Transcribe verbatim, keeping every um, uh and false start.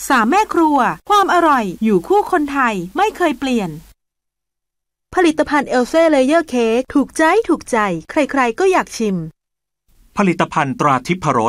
สามแม่ครัวความอร่อยอยู่คู่คนไทยไม่เคยเปลี่ยนผลิตภัณฑ์เอลเซ่เลเยอร์เค้กถูกใจถูกใจใครๆก็อยากชิมผลิตภัณฑ์ตราทิพรส